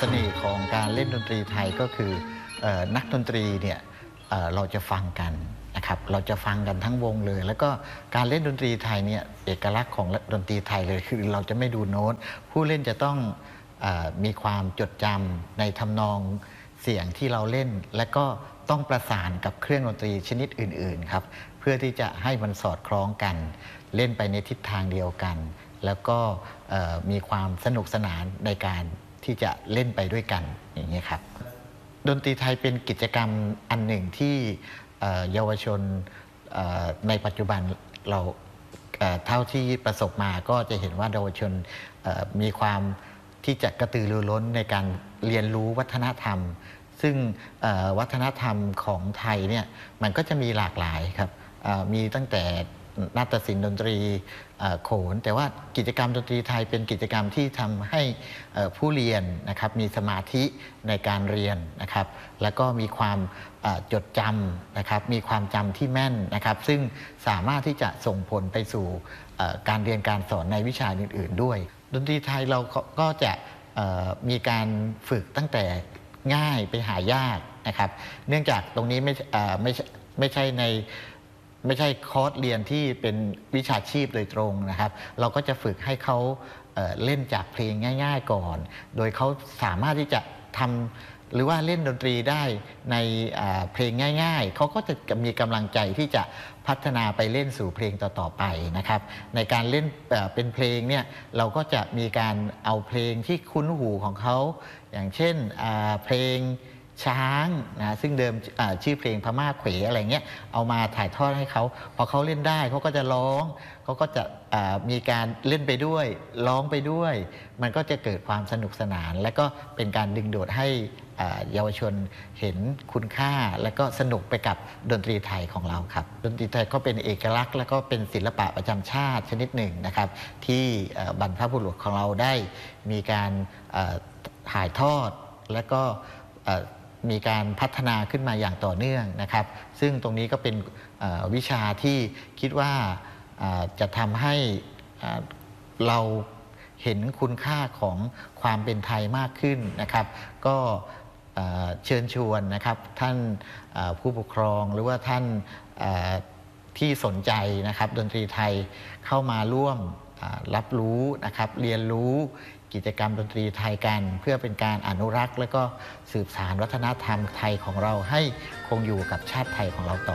เสน่ห์ของการเล่นดนตรีไทยก็คือนักดนตรีเนี่ยเราจะฟังกันนะครับเราจะฟังกันทั้งวงเลยแล้วก็การเล่นดนตรีไทยเนี่ยเอกลักษณ์ของดนตรีไทยเลยคือเราจะไม่ดูโน้ตผู้เล่นจะต้องมีความจดจำในทำนองเสียงที่เราเล่นและก็ต้องประสานกับเครื่องดนตรีชนิดอื่นๆครับเพื่อที่จะให้มันสอดคล้องกันเล่นไปในทิศทางเดียวกันแล้วก็มีความสนุกสนานในการที่จะเล่นไปด้วยกันอย่างนี้ครับดนตรีไทยเป็นกิจกรรมอันหนึ่งที่เยาวชนในปัจจุบันเราเท่าที่ประสบมาก็จะเห็นว่าเยาวชนมีความที่จะกระตือรือร้นในการเรียนรู้วัฒนธรรมซึ่งวัฒนธรรมของไทยเนี่ยมันก็จะมีหลากหลายครับมีตั้งแต่นาฏศิลป์ดนตรีโขนแต่ว่ากิจกรรมดนตรีไทยเป็นกิจกรรมที่ทำให้ผู้เรียนนะครับมีสมาธิในการเรียนนะครับแล้วก็มีความจดจำนะครับมีความจำที่แม่นนะครับซึ่งสามารถที่จะส่งผลไปสู่การเรียนการสอนในวิชาอื่นๆด้วยดนตรีไทยเราก็จะมีการฝึกตั้งแต่ง่ายไปหายากนะครับเนื่องจากตรงนี้ไม่ใช่คอร์สเรียนที่เป็นวิชาชีพโดยตรงนะครับเราก็จะฝึกให้เขาเล่นจากเพลงง่ายๆก่อนโดยเขาสามารถที่จะทำหรือว่าเล่นดนตรีได้ในเพลงง่ายๆเขาก็จะมีกำลังใจที่จะพัฒนาไปเล่นสู่เพลงต่อๆไปนะครับในการเล่นเป็นเพลงเนี่ยเราก็จะมีการเอาเพลงที่คุ้นหูของเขาอย่างเช่นเพลงช้างนะซึ่งเดิมชื่อเพลงพม่าเขวอะไรเงี้ยเอามาถ่ายทอดให้เขาพอเขาเล่นได้เขาก็จะร้องเขาก็จะมีการเล่นไปด้วยร้องไปด้วยมันก็จะเกิดความสนุกสนานและก็เป็นการดึงดูดให้เยาวชนเห็นคุณค่าและก็สนุกไปกับดนตรีไทยของเราครับดนตรีไทยก็เป็นเอกลักษณ์และก็เป็นศิลปะประจำชาติชนิดหนึ่งนะครับที่บรรพบุรุษของเราได้มีการถ่ายทอดและก็มีการพัฒนาขึ้นมาอย่างต่อเนื่องนะครับซึ่งตรงนี้ก็เป็นวิชาที่คิดว่าจะทำให้เราเห็นคุณค่าของความเป็นไทยมากขึ้นนะครับก็เชิญชวนนะครับท่านผู้ปกครองหรือว่าท่านที่สนใจนะครับดนตรีไทยเข้ามาร่วมรับรู้นะครับเรียนรู้กิจกรรมดนตรีไทยกันเพื่อเป็นการอนุรักษ์และก็สืบสานวัฒนธรรมไทยของเราให้คงอยู่กับชาติไทยของเราต่อ